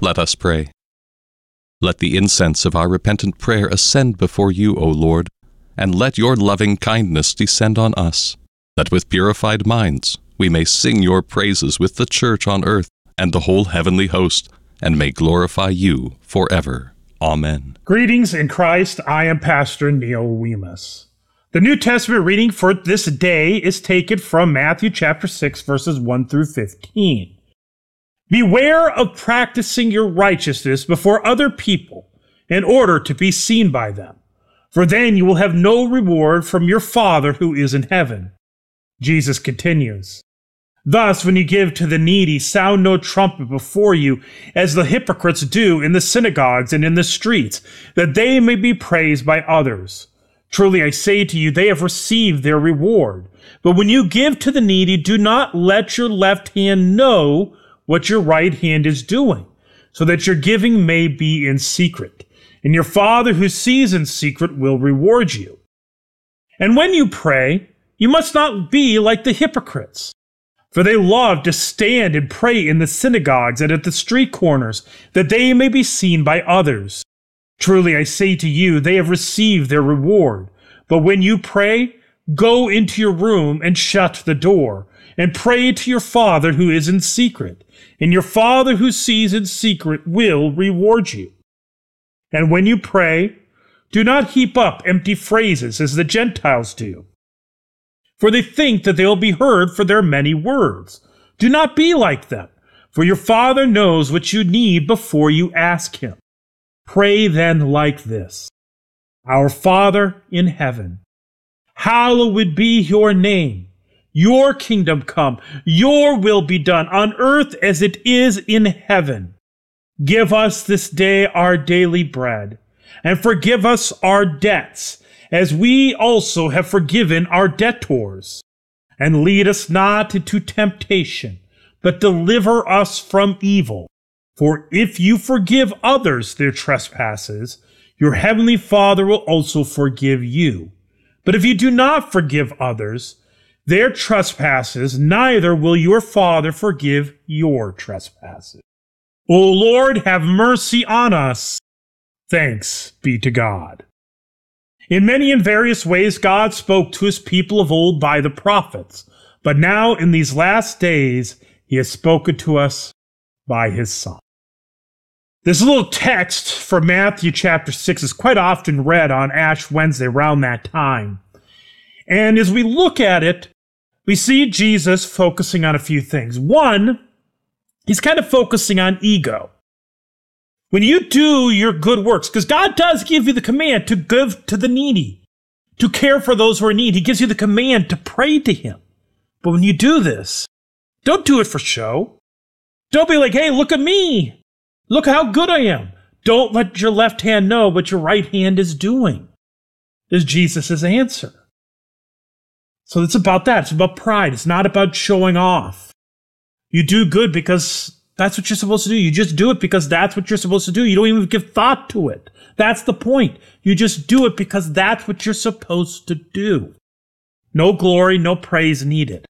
Let us pray. Let the incense of our repentant prayer ascend before you, O Lord, and let your loving kindness descend on us, that with purified minds we may sing your praises with the church on earth and the whole heavenly host, and may glorify you forever. Amen. Greetings in Christ. I am Pastor Neil Wemus. The New Testament reading for this day is taken from Matthew chapter 6, verses 1 through 15. Beware of practicing your righteousness before other people in order to be seen by them, for then you will have no reward from your Father who is in heaven. Jesus continues, Thus, when you give to the needy, sound no trumpet before you, as the hypocrites do in the synagogues and in the streets, that they may be praised by others. Truly I say to you, they have received their reward. But when you give to the needy, do not let your left hand know what your right hand is doing, so that your giving may be in secret. And your Father who sees in secret will reward you. And when you pray, you must not be like the hypocrites, for they love to stand and pray in the synagogues and at the street corners, that they may be seen by others. Truly I say to you, they have received their reward. But when you pray, go into your room and shut the door, and pray to your Father who is in secret, and your Father who sees in secret will reward you. And when you pray, do not heap up empty phrases as the Gentiles do, for they think that they will be heard for their many words. Do not be like them, for your Father knows what you need before you ask him. Pray then like this: Our Father in heaven, hallowed be your name. Your kingdom come, your will be done on earth as it is in heaven. Give us this day our daily bread, and forgive us our debts, as we also have forgiven our debtors. And lead us not into temptation, but deliver us from evil. For if you forgive others their trespasses, your heavenly Father will also forgive you. But if you do not forgive others their trespasses, neither will your Father forgive your trespasses. O Lord, have mercy on us. Thanks be to God. In many and various ways, God spoke to his people of old by the prophets, but now in these last days, he has spoken to us by his Son. This little text from Matthew chapter 6 is quite often read on Ash Wednesday around that time. And as we look at it, we see Jesus focusing on a few things. One, he's kind of focusing on ego. When you do your good works, because God does give you the command to give to the needy, to care for those who are in need. He gives you the command to pray to him. But when you do this, don't do it for show. Don't be like, hey, look at me. Look how good I am. Don't let your left hand know what your right hand is doing, is Jesus' answer. So it's about that. It's about pride. It's not about showing off. You do good because that's what you're supposed to do. You just do it because that's what you're supposed to do. You don't even give thought to it. That's the point. You just do it because that's what you're supposed to do. No glory, no praise needed.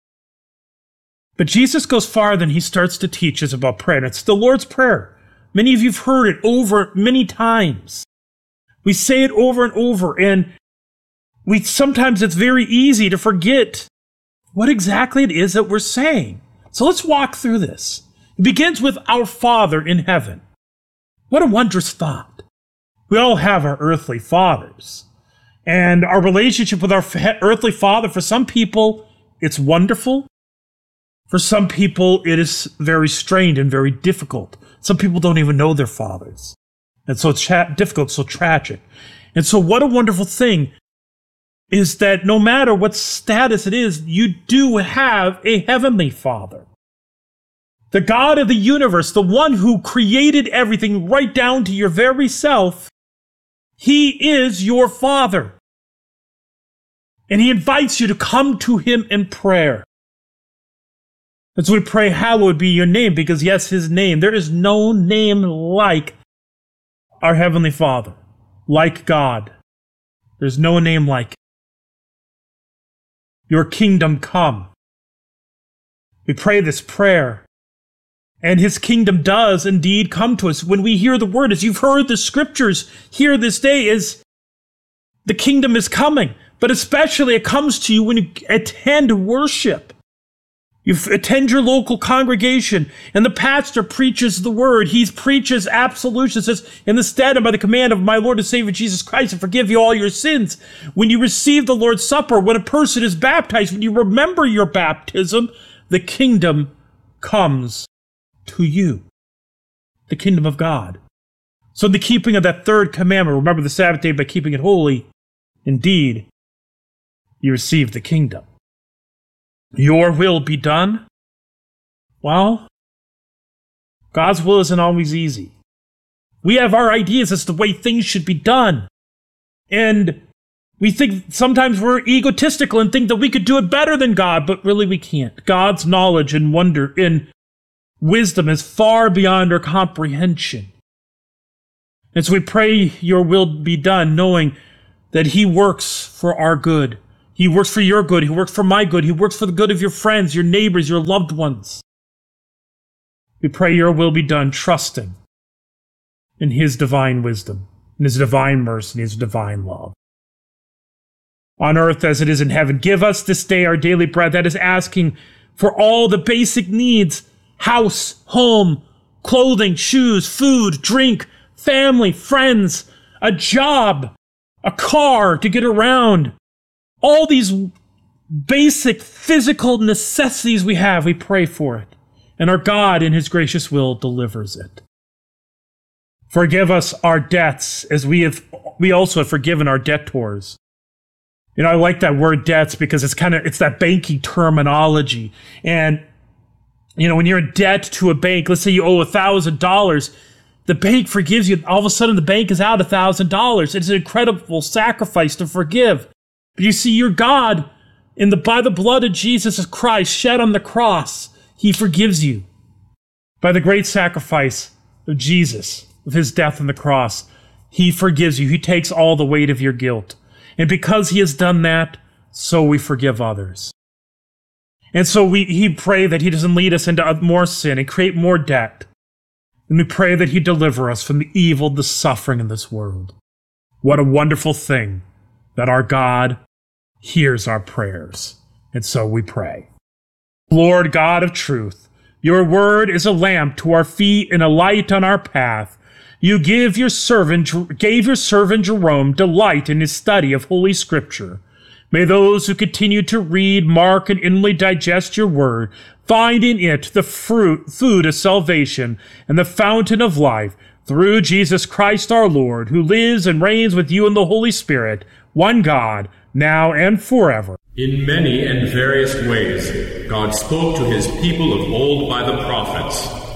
But Jesus goes farther and he starts to teach us about prayer. And it's the Lord's Prayer. Many of you have heard it over many times. We say it over and over, and sometimes it's very easy to forget what exactly it is that we're saying. So let's walk through this. It begins with our Father in heaven. What a wondrous thought. We all have our earthly fathers. And our relationship with our earthly father, for some people, it's wonderful. For some people, it is very strained and very difficult. Some people don't even know their fathers. And so it's difficult, so tragic. And so what a wonderful thing is that no matter what status it is, you do have a heavenly Father. The God of the universe, the one who created everything right down to your very self, he is your Father. And he invites you to come to him in prayer. That's why we pray, hallowed be your name, because yes, his name, there is no name like our Heavenly Father, like God. There's no name like it. Your kingdom come. We pray this prayer. And his kingdom does indeed come to us. When we hear the word, as you've heard the scriptures here this day, is the kingdom is coming. But especially it comes to you when you attend worship. You attend your local congregation, and the pastor preaches the word. He preaches absolution. It says, in the stead and by the command of my Lord and Savior Jesus Christ, and forgive you all your sins. When you receive the Lord's Supper, when a person is baptized, when you remember your baptism, the kingdom comes to you. The kingdom of God. So in the keeping of that third commandment, remember the Sabbath day by keeping it holy, indeed, you receive the kingdom. Your will be done? Well, God's will isn't always easy. We have our ideas as to the way things should be done. And we think sometimes we're egotistical and think that we could do it better than God, but really we can't. God's knowledge and wonder and wisdom is far beyond our comprehension. And so we pray your will be done, knowing that he works for our good. He works for your good. He works for my good. He works for the good of your friends, your neighbors, your loved ones. We pray your will be done, trusting in his divine wisdom, in his divine mercy, and his divine love. On earth as it is in heaven, give us this day our daily bread. That is asking for all the basic needs: house, home, clothing, shoes, food, drink, family, friends, a job, a car to get around. All these basic physical necessities we have, we pray for it. And our God, in his gracious will, delivers it. Forgive us our debts as we also have forgiven our debtors. You know, I like that word debts because it's that banking terminology. And, you know, when you're in debt to a bank, let's say you owe $1,000, the bank forgives you. All of a sudden, the bank is out $1,000. It's an incredible sacrifice to forgive. But you see, your God, by the blood of Jesus Christ shed on the cross, he forgives you. By the great sacrifice of Jesus, of his death on the cross, he forgives you. He takes all the weight of your guilt. And because he has done that, so we forgive others. And so he pray that he doesn't lead us into more sin and create more debt. And we pray that he deliver us from the evil, the suffering in this world. What a wonderful thing that our God hears our prayers. And so we pray. Lord God of truth, your word is a lamp to our feet and a light on our path. You gave your servant Jerome delight in his study of Holy Scripture. May those who continue to read, mark, and inwardly digest your word find in it the food of salvation and the fountain of life, through Jesus Christ our Lord, who lives and reigns with you in the Holy Spirit, one God, now and forever. In many and various ways, God spoke to his people of old by the prophets.